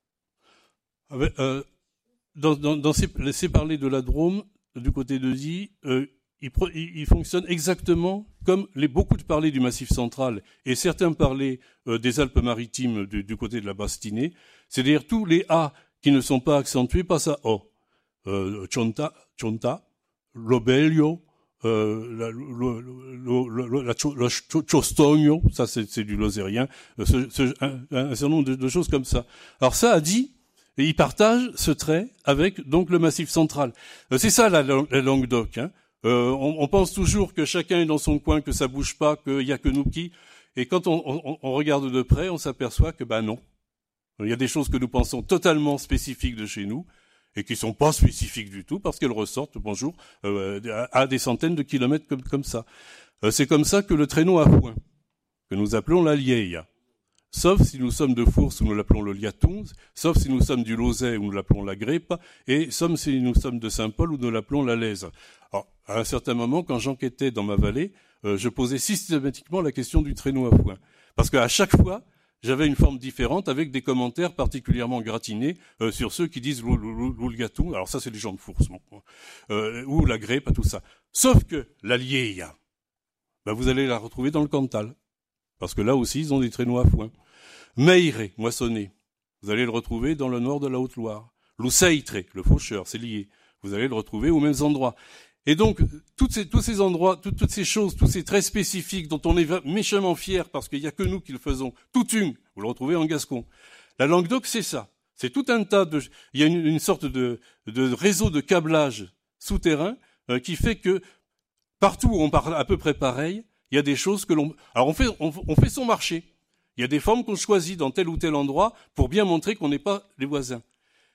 Euh, dans dans, dans ces, ces parlers de la Drôme, du côté de Di, euh, il, il, il fonctionne exactement comme les beaucoup de parlers du Massif central et certains parlers euh, des Alpes-Maritimes du, du côté de la Bastinée, c'est-à-dire tous les A qui ne sont pas accentués passent à O. Euh, chonta, chonta, lobelio, Euh, la, le, le, le, la, la chostogno, ça c'est, c'est du lozérien, ce, ce, un, un certain nombre de, de choses comme ça. Alors ça a dit, et il partage ce trait avec donc le Massif central. Euh, c'est ça la, la, la Languedoc. Hein. Euh, on, on pense toujours que chacun est dans son coin, que ça bouge pas, qu'il y a que nous qui. Et quand on, on, on regarde de près, on s'aperçoit que ben non, il y a des choses que nous pensons totalement spécifiques de chez nous, et qui sont pas spécifiques du tout, parce qu'elles ressortent, bonjour, euh, à des centaines de kilomètres comme, comme ça. Euh, c'est comme ça que le traîneau à foin, que nous appelons la lieille, sauf si nous sommes de Fours, où nous l'appelons le liaton, sauf si nous sommes du Lauzet, où nous l'appelons la grèpe, et sauf si nous sommes de Saint-Paul, où nous l'appelons la laise. Alors, à un certain moment, quand j'enquêtais dans ma vallée, euh, je posais systématiquement la question du traîneau à foin, parce qu'à chaque fois, j'avais une forme différente avec des commentaires particulièrement gratinés euh, sur ceux qui disent l'ou le gâteau. Alors ça, c'est les gens de Fours, bon, euh, ou la grèpe, tout ça. Sauf que la lieille, ben, vous allez la retrouver dans le Cantal, parce que là aussi, ils ont des traîneaux à foin. Meire, moissonner, vous allez le retrouver dans le nord de la Haute-Loire. Luseitre, le faucheur, c'est lié. Vous allez le retrouver aux mêmes endroits. Et donc, toutes ces, tous ces endroits, toutes, toutes ces choses, tous ces traits spécifiques dont on est méchamment fier parce qu'il n'y a que nous qui le faisons, tout une, vous le retrouvez en gascon. La Languedoc, c'est ça. C'est tout un tas de... Il y a une, une sorte de, de réseau de câblage souterrain euh, qui fait que partout où on parle à peu près pareil, il y a des choses que l'on... Alors, on fait, on, on fait son marché. Il y a des formes qu'on choisit dans tel ou tel endroit pour bien montrer qu'on n'est pas les voisins.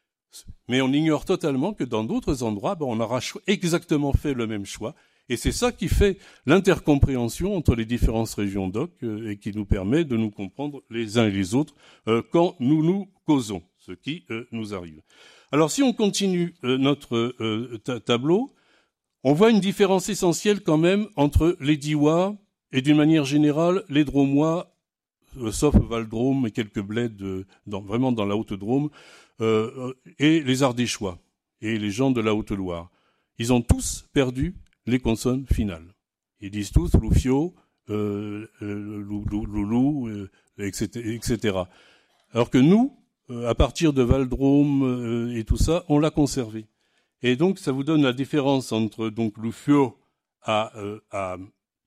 Mais on ignore totalement que dans d'autres endroits, ben, on aura exactement fait le même choix. Et c'est ça qui fait l'intercompréhension entre les différentes régions d'Oc euh, et qui nous permet de nous comprendre les uns et les autres euh, quand nous nous causons, ce qui euh, nous arrive. Alors si on continue euh, notre euh, ta tableau, on voit une différence essentielle quand même entre les Diois et d'une manière générale les Dromois, euh, sauf Val-Drôme et quelques bleds de, dans, vraiment dans la Haute-Drôme, Euh, et les Ardéchois et les gens de la Haute-Loire. Ils ont tous perdu les consonnes finales. Ils disent tous loufio, euh, loulou, loulou, euh, et cetera. Alors que nous, euh, à partir de Val-Drôme euh, et tout ça, on l'a conservé. Et donc, ça vous donne la différence entre donc loufio à euh, à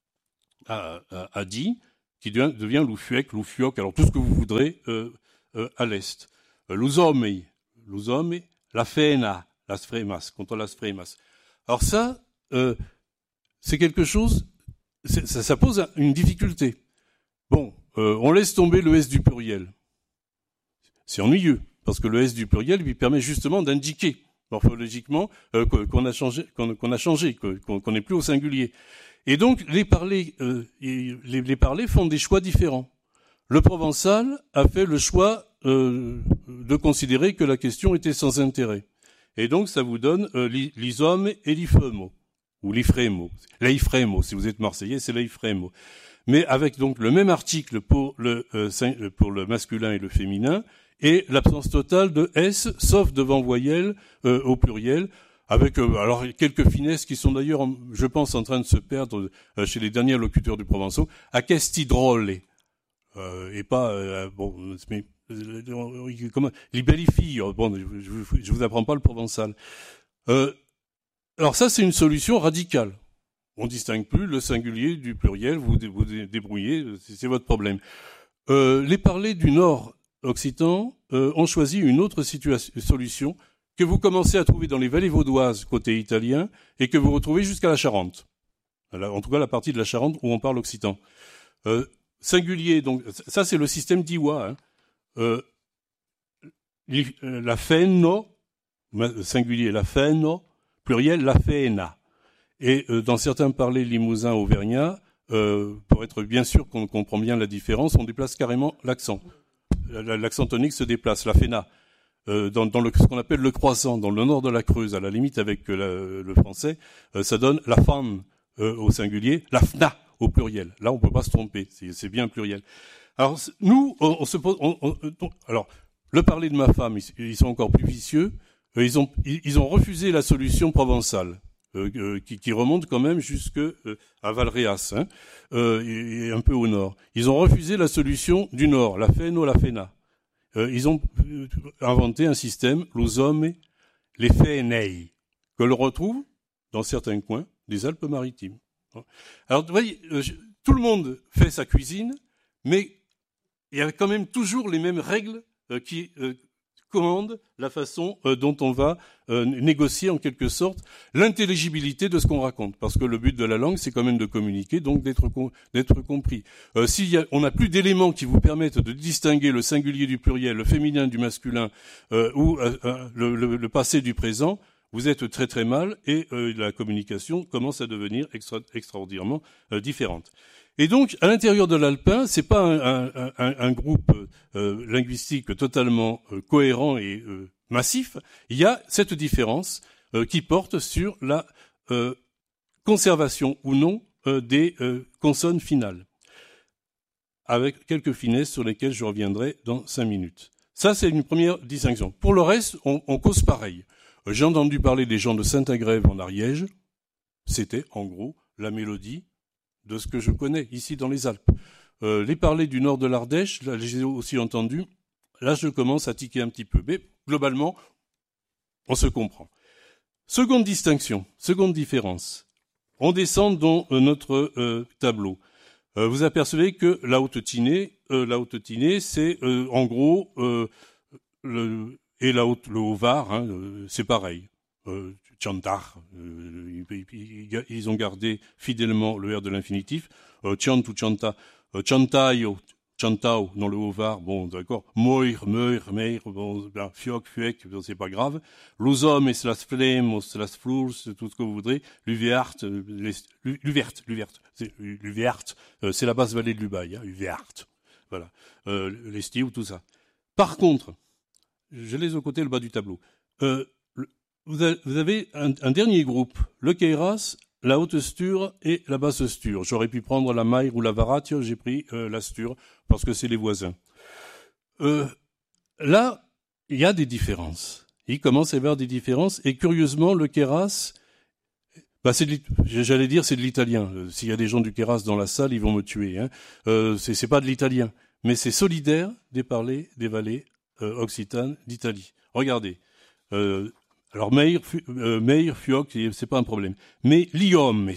à, à, à Di, qui devient, devient loufuec, loufioc, alors tout ce que vous voudrez euh, euh, à l'est. L'usomei, l'usomei, la fena, las fremas, contre las fremas. Alors ça, euh, c'est quelque chose, c'est, ça, ça pose une difficulté. Bon, euh, on laisse tomber le S du pluriel. C'est ennuyeux, parce que le S du pluriel lui permet justement d'indiquer morphologiquement euh, qu'on a changé, qu'on, qu'on a changé, qu'on, qu'on n'est plus au singulier. Et donc les parlers, euh, les, les parlers font des choix différents. Le provençal a fait le choix euh, de considérer que la question était sans intérêt. Et donc, ça vous donne euh, l'isome et l'ifremo, ou l'ifremo. L'ifremo, si vous êtes marseillais, c'est l'ifremo. Mais avec donc le même article pour le, euh, pour le masculin et le féminin, et l'absence totale de S, sauf devant voyelle euh, au pluriel. avec euh, alors quelques finesses qui sont d'ailleurs, je pense, en train de se perdre euh, chez les derniers locuteurs du provençal. A questi drôle, euh, et pas euh, bon, mais euh, comment les belles filles. Bon, je, je, je vous apprends pas le provençal. Euh, alors ça, c'est une solution radicale. On distingue plus le singulier du pluriel. Vous vous débrouillez, c'est votre problème. Euh, les parlers du Nord occitan euh, ont choisi une autre situation, solution que vous commencez à trouver dans les vallées vaudoises côté italien et que vous retrouvez jusqu'à la Charente. En tout cas, la partie de la Charente où on parle occitan. Euh, singulier, donc ça c'est le système d'Iwa. Hein. Euh, la feno, singulier la feno, pluriel la fena. Et euh, dans certains parlers limousins auvergnats, euh, pour être bien sûr qu'on comprend bien la différence, on déplace carrément l'accent. L'accent tonique se déplace, la fena. Euh, dans, dans le, ce qu'on appelle le croissant, dans le nord de la Creuse, à la limite avec la, le français, euh, ça donne la femme euh, au singulier, la fna au pluriel. Là, on peut pas se tromper, c'est, c'est bien pluriel. Alors nous, on, on se pose. On, on, on, alors, le parler de ma femme, ils, ils sont encore plus vicieux. Euh, ils ont, ils, ils ont refusé la solution provençale. Euh, euh, qui, qui remonte quand même jusque euh, à Valréas, hein, euh, et, et un peu au nord. Ils ont refusé la solution du nord, la feno, la fena. Euh, ils ont euh, inventé un système, los hommes, les fenei, que l'on retrouve dans certains coins des Alpes-Maritimes. Alors, vous voyez, euh, tout le monde fait sa cuisine, mais il y a quand même toujours les mêmes règles euh, qui euh, commande la façon euh, dont on va euh, négocier en quelque sorte l'intelligibilité de ce qu'on raconte, parce que le but de la langue c'est quand même de communiquer, donc d'être com- d'être compris. Euh, s'il y a, on n'a plus d'éléments qui vous permettent de distinguer le singulier du pluriel, le féminin du masculin, euh, ou euh, euh, le, le, le passé du présent, vous êtes très très mal et euh, la communication commence à devenir extra, extraordinairement euh, différente. Et donc, à l'intérieur de l'alpin, c'est pas un, un, un, un groupe euh, linguistique totalement euh, cohérent et euh, massif. Il y a cette différence euh, qui porte sur la euh, conservation ou non euh, des euh, consonnes finales, avec quelques finesses sur lesquelles je reviendrai dans cinq minutes. Ça, c'est une première distinction. Pour le reste, on, on cause pareil. Euh, j'ai entendu parler des gens de Saint-Agrève en Ariège. C'était, en gros, la mélodie de ce que je connais ici dans les Alpes. Euh, les parler du nord de l'Ardèche, là, j'ai aussi entendu, là je commence à tiquer un petit peu. Mais globalement, on se comprend. Seconde distinction, seconde différence. On descend dans euh, notre euh, tableau. Euh, vous apercevez que la haute-tinée, euh, la haute-tinée, c'est euh, en gros, euh, le, et la haute, le haut-var, hein, euh, c'est pareil. Euh, Chantar, euh, ils, ils ont gardé fidèlement le R de l'infinitif. Euh, chant ou chanta, euh, chantaio, chantao dans le haut-var, bon d'accord. Moir, meur, meir, bon, ben, fioc, fuec, bon, c'est pas grave. Los hommes, c'est las flem, c'est las flours, c'est tout ce que vous voudrez. L'uviart, l'uvert, l'uvert, c'est l'uvert, euh, c'est la basse vallée de l'Ubaye, hein, uvert. Voilà, euh, l'esti ou tout ça. Par contre, je laisse aux côtés le bas du tableau. Euh, Vous avez un, un dernier groupe, le Queyras, la haute sture et la basse sture. J'aurais pu prendre la maille ou la varatio, j'ai pris euh, la sture parce que c'est les voisins. Euh, là, il y a des différences. Il commence à y avoir des différences et curieusement, le Queyras, bah c'est de, j'allais dire c'est de l'italien. Euh, s'il y a des gens du Queyras dans la salle, ils vont me tuer. Hein. Euh, c'est, c'est pas de l'italien, mais c'est solidaire des parlers des vallées euh, occitanes d'Italie. Regardez. Euh, Alors, Meir, euh, Meir, Fioc, c'est pas un problème. Mais l'iomes,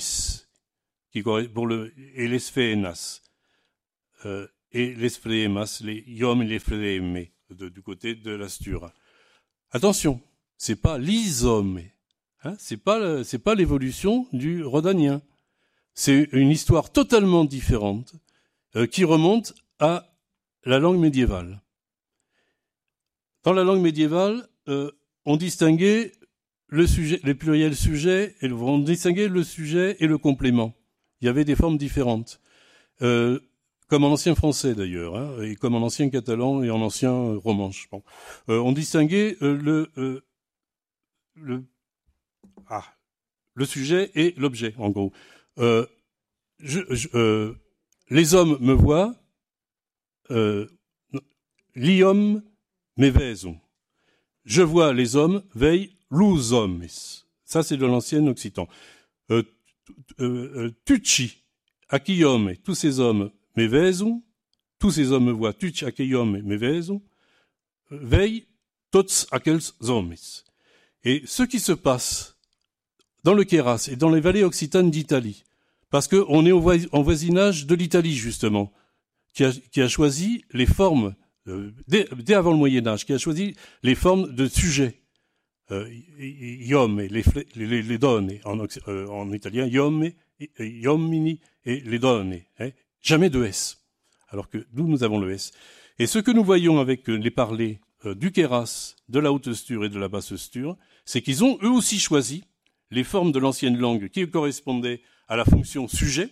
qui pour le, et les sphénas, euh, et les sphémas, les iom et les sphémés, du côté de l'Astura. Attention, c'est pas l'isome, hein, c'est pas, c'est pas l'évolution du rhodanien. C'est une histoire totalement différente, euh, qui remonte à la langue médiévale. Dans la langue médiévale, euh, on distinguait le sujet, les pluriels sujets, et on distinguait le sujet et le complément. Il y avait des formes différentes, euh, comme en ancien français d'ailleurs, hein, et comme en ancien catalan et en ancien romanche. Bon. Euh, on distinguait euh, le, euh, le, ah, le sujet et l'objet, en gros. Euh, je, je, euh, les hommes me voient, euh, l'iom me veso. Je vois les hommes, veille, lus hommes. Ça, c'est de l'ancien occitan. Euh, euh, Tucci, Akiyome, tous ces hommes me vezu, tous ces hommes me voient, Tucci, Akiyome, me vezu, veille, tots aquels hommes. Et ce qui se passe dans le Queyras et dans les vallées occitanes d'Italie, parce qu'on est au vo- en voisinage de l'Italie, justement, qui a, qui a choisi les formes, euh, dès, dès avant le Moyen-Âge, qui a choisi les formes de sujets. Euh, iome, les, les, les donne, en, euh, en italien, iome, iomini et les donne. Hein, jamais de S. Alors que nous, nous avons le S. Et ce que nous voyons avec les parlers euh, du Queyras, de la Haute-Sture et de la Basse-Sture, c'est qu'ils ont eux aussi choisi les formes de l'ancienne langue qui correspondaient à la fonction sujet,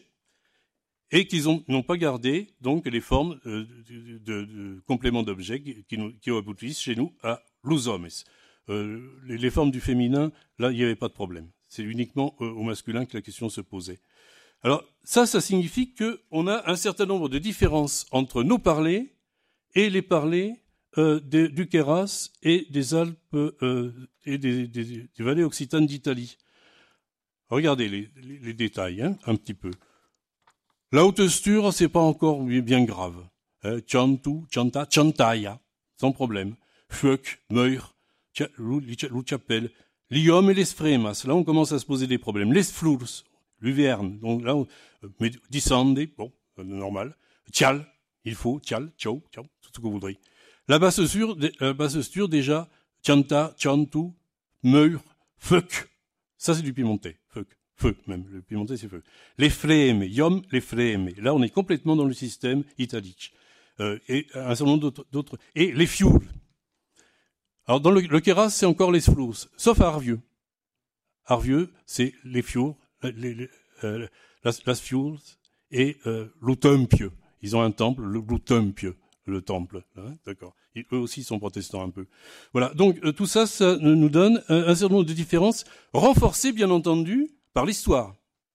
et qu'ils ont, n'ont pas gardé donc les formes euh, de, de, de compléments d'objet qui, qui, nous, qui aboutissent chez nous à los hommes. Euh, les, les formes du féminin, là, il n'y avait pas de problème. C'est uniquement euh, au masculin que la question se posait. Alors ça, ça signifie qu'on a un certain nombre de différences entre nos parlers et les parlers euh, de, du Queyras et des Alpes euh, et des, des, des vallées occitanes d'Italie. Regardez les, les, les détails, hein, un petit peu. La Haute-Sture, c'est pas encore bien grave. Hein, Chantu, Chanta, Chantaia, sans problème. Fuck, Meur, Luchapel, Lium et les Sfremas. Là, on commence à se poser des problèmes. Les Flours, l'Uverne. Donc là, on, euh, Dissande, bon, euh, normal. Tial, il faut, Tial, Ciao, Ciao, tout ce que vous voudrez. La Basse-Sture, la Basse-Sture déjà, Chanta, Chantu, Meur, Fuck. Ça, c'est du piémontais. Fuck. Feu, même. Le piémontais, c'est feu. Les flemme, yom, les flemme. Là, on est complètement dans le système italique. Euh, et un certain nombre d'autres, d'autres. Et les fioul. Alors, dans le, le Queyras, c'est encore les flous, sauf à Arvieux. Arvieux, c'est les fioul, les, les, euh, las, las fioul et euh, l'Outempieux. Ils ont un temple, l'Outempieux, le temple. Hein, d'accord. Et eux aussi sont protestants un peu. Voilà. Donc, euh, tout ça, ça nous donne un, un certain nombre de différences, renforcées, bien entendu, par l'histoire.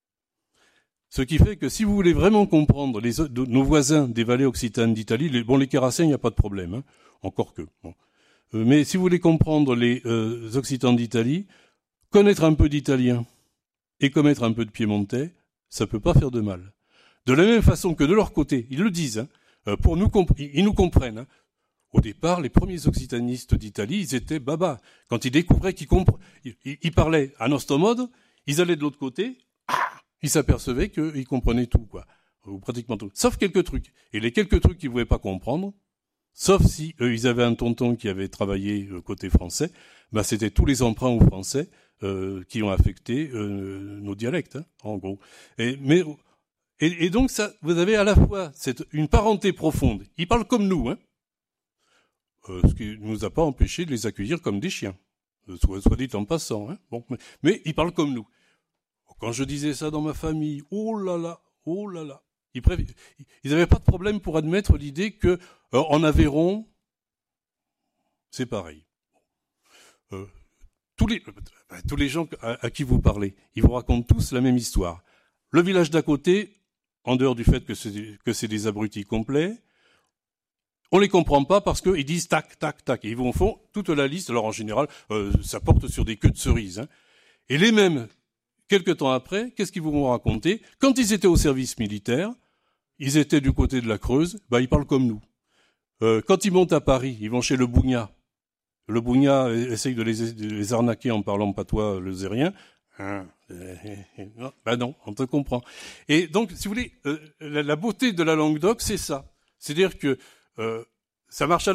Ce qui fait que si vous voulez vraiment comprendre les, de, nos voisins des vallées occitanes d'Italie, les, bon, les Queyrassiens, il n'y a pas de problème, hein, encore que. Bon. Euh, mais si vous voulez comprendre les euh, Occitans d'Italie, connaître un peu d'italien et connaître un peu de piémontais, ça peut pas faire de mal. De la même façon que de leur côté, ils le disent, hein, euh, pour nous comp- ils nous comprennent. Hein. Au départ, les premiers occitanistes d'Italie, ils étaient baba. Quand ils découvraient qu'ils compre- ils, ils parlaient à nostro mode, ils allaient de l'autre côté, ah, ils s'apercevaient qu'ils comprenaient tout, quoi, ou pratiquement tout, sauf quelques trucs. Et les quelques trucs qu'ils ne pouvaient pas comprendre, sauf si euh, ils avaient un tonton qui avait travaillé euh, côté français, bah c'était tous les emprunts aux Français euh, qui ont affecté euh, nos dialectes, hein, en gros. Et, mais et, et donc ça, vous avez à la fois cette, une parenté profonde. Ils parlent comme nous, hein, euh, ce qui ne nous a pas empêché de les accueillir comme des chiens. Soit, soit dit en passant, hein. Bon, mais, mais ils parlent comme nous. Quand je disais ça dans ma famille, oh là là, oh là là, ils prév... ils n'avaient pas de problème pour admettre l'idée que euh, en Aveyron, c'est pareil. Euh, tous les euh, tous les gens à, à qui vous parlez, ils vous racontent tous la même histoire. Le village d'à côté, en dehors du fait que c'est que c'est des abrutis complets, on les comprend pas parce qu'ils disent tac, tac, tac. Et ils vont font toute la liste. Alors en général, euh, ça porte sur des queues de cerises. Hein. Et les mêmes, quelques temps après, qu'est-ce qu'ils vont raconter? Quand ils étaient au service militaire, ils étaient du côté de la Creuse, bah ils parlent comme nous. Euh, quand ils montent à Paris, ils vont chez le Bougna. Le Bougna essaye de les, de les arnaquer en parlant patois lezérien. Hein, non, bah non, on te comprend. Et donc, si vous voulez, euh, la, la beauté de la langue d'oc, c'est ça. C'est-à-dire que Euh, ça marche à la